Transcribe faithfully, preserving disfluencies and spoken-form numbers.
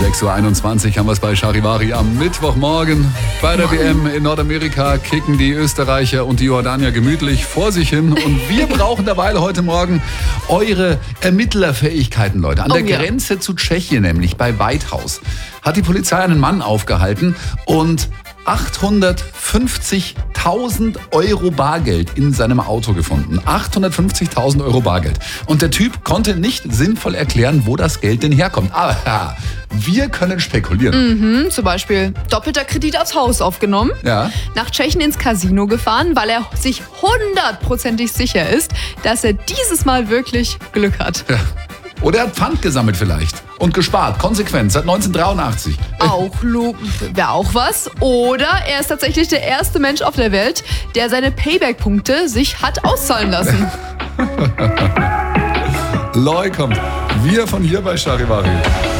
sechs Uhr einundzwanzig haben wir es bei Charivari am Mittwochmorgen. Bei der W M in Nordamerika kicken die Österreicher und die Jordanier gemütlich vor sich hin. Und wir brauchen derweil heute Morgen eure Ermittlerfähigkeiten, Leute. An Oh, der ja. Grenze zu Tschechien, nämlich bei Weithaus, hat die Polizei einen Mann aufgehalten und achthundertfünfzigtausend Euro Bargeld in seinem Auto gefunden. achthundertfünfzigtausend Euro Bargeld. Und der Typ konnte nicht sinnvoll erklären, wo das Geld denn herkommt. Aber ja, wir können spekulieren. Hm, zum Beispiel doppelter Kredit aufs Haus aufgenommen, Ja. nach Tschechien ins Casino gefahren, weil er sich hundertprozentig sicher ist, dass er dieses Mal wirklich Glück hat. Ja. Oder er hat Pfand gesammelt vielleicht und gespart, konsequent, seit neunzehnhundertdreiundachtzig. Auch wäre auch was. Oder er ist tatsächlich der erste Mensch auf der Welt, der seine Payback-Punkte sich hat auszahlen lassen. Loi kommt. Wir von hier bei Charivari.